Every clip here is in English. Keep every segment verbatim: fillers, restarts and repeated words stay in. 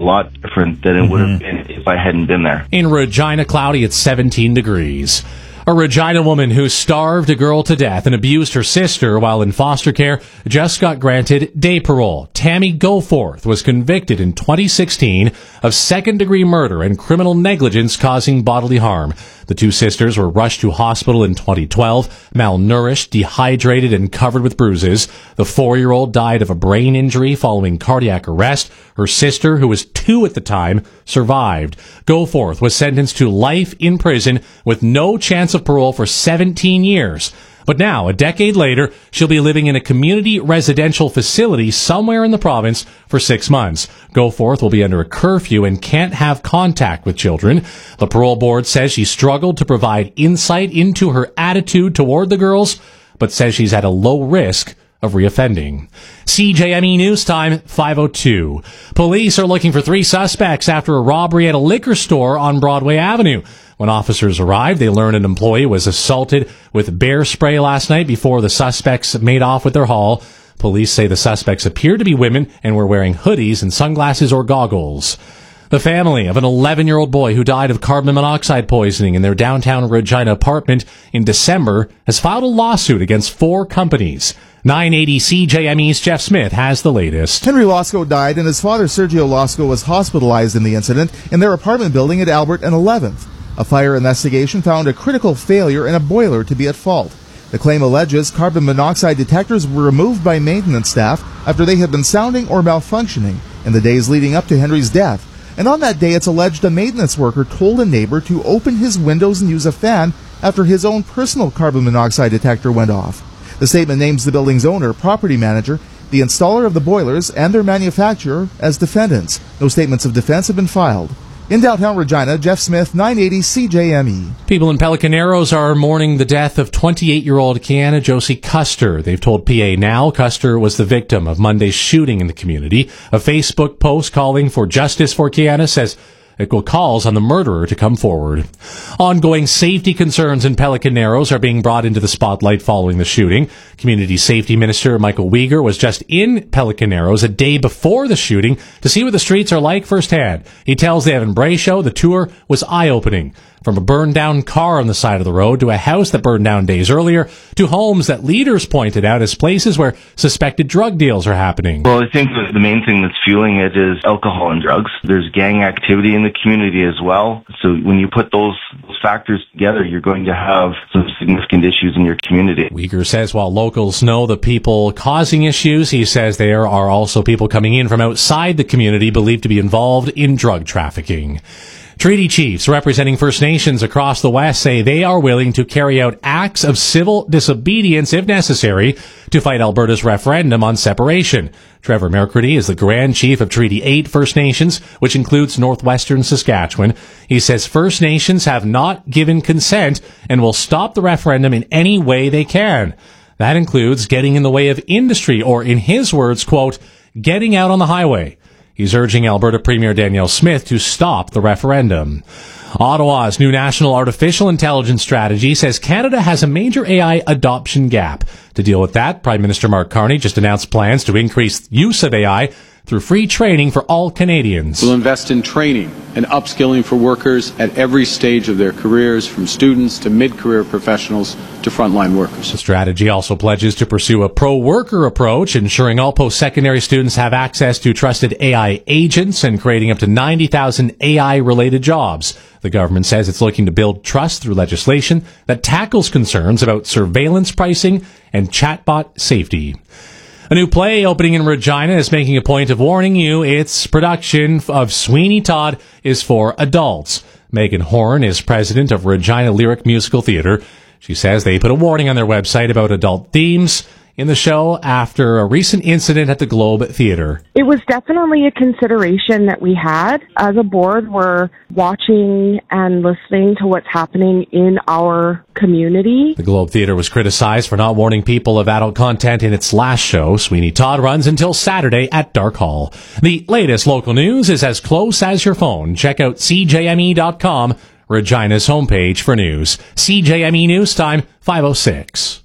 lot different than it mm-hmm. would have been if I hadn't been there. In Regina, cloudy at seventeen degrees. A Regina woman who starved a girl to death and abused her sister while in foster care just got granted day parole. Tammy Goforth was convicted in twenty sixteen of second-degree murder and criminal negligence causing bodily harm. The two sisters were rushed to hospital in twenty twelve, malnourished, dehydrated, and covered with bruises. The four-year-old died of a brain injury following cardiac arrest. Her sister, who was two at the time, survived. Goforth was sentenced to life in prison with no chance of parole for seventeen years. But now, a decade later, she'll be living in a community residential facility somewhere in the province for six months. Goforth will be under a curfew and can't have contact with children. The parole board says she struggled to provide insight into her attitude toward the girls, but says she's at a low risk of reoffending. C J M E News Time, five oh two. Police are looking for three suspects after a robbery at a liquor store on Broadway Avenue. When officers arrived, they learned an employee was assaulted with bear spray last night before the suspects made off with their haul. Police say the suspects appeared to be women and were wearing hoodies and sunglasses or goggles. The family of an eleven-year-old boy who died of carbon monoxide poisoning in their downtown Regina apartment in December has filed a lawsuit against four companies. nine eighty C J M E's Jeff Smith has the latest. Henry Losco died and his father Sergio Losco was hospitalized in the incident in their apartment building at Albert and eleventh. A fire investigation found a critical failure in a boiler to be at fault. The claim alleges carbon monoxide detectors were removed by maintenance staff after they had been sounding or malfunctioning in the days leading up to Henry's death. And on that day, it's alleged a maintenance worker told a neighbor to open his windows and use a fan after his own personal carbon monoxide detector went off. The statement names the building's owner, property manager, the installer of the boilers, and their manufacturer as defendants. No statements of defense have been filed. In downtown Regina, Jeff Smith, nine eighty C J M E. People in Pelican Arrows are mourning the death of twenty-eight-year-old Kiana Josie Custer. They've told P A Now Custer was the victim of Monday's shooting in the community. A Facebook post calling for justice for Kiana says it calls on the murderer to come forward. Ongoing safety concerns in Pelican Narrows are being brought into the spotlight following the shooting. Community Safety Minister Michael Uyghur was just in Pelican Narrows a day before the shooting to see what the streets are like firsthand. He tells the Evan Bray Show the tour was eye-opening. From a burned-down car on the side of the road to a house that burned down days earlier to homes that leaders pointed out as places where suspected drug deals are happening. Well, I think the main thing that's fueling it is alcohol and drugs. There's gang activity in the community as well. So when you put those factors together, you're going to have some significant issues in your community. Uyghur says while locals know the people causing issues, he says there are also people coming in from outside the community believed to be involved in drug trafficking. Treaty chiefs representing First Nations across the West say they are willing to carry out acts of civil disobedience if necessary to fight Alberta's referendum on separation. Trevor Mercredi is the Grand Chief of Treaty eight First Nations, which includes northwestern Saskatchewan. He says First Nations have not given consent and will stop the referendum in any way they can. That includes getting in the way of industry or, in his words, quote, getting out on the highway. He's urging Alberta Premier Danielle Smith to stop the referendum. Ottawa's new national artificial intelligence strategy says Canada has a major A I adoption gap. To deal with that, Prime Minister Mark Carney just announced plans to increase use of A I through free training for all Canadians. We'll invest in training and upskilling for workers at every stage of their careers, from students to mid-career professionals to frontline workers. The strategy also pledges to pursue a pro-worker approach, ensuring all post-secondary students have access to trusted A I agents and creating up to ninety thousand A I-related jobs. The government says it's looking to build trust through legislation that tackles concerns about surveillance pricing and chatbot safety. A new play opening in Regina is making a point of warning you its production of Sweeney Todd is for adults. Megan Horn is president of Regina Lyric Musical Theatre. She says they put a warning on their website about adult themes in the show after a recent incident at the Globe Theatre. It was definitely a consideration that we had. As a board, we're watching and listening to what's happening in our community. The Globe Theatre was criticized for not warning people of adult content in its last show. Sweeney Todd runs until Saturday at Dark Hall. The latest local news is as close as your phone. Check out C J M E dot com, Regina's homepage for news. C J M E News Time, five oh six.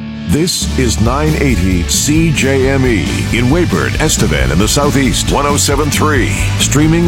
This is nine eighty C J M E in Weyburn, Estevan, in the Southeast, one oh seven point three. Streaming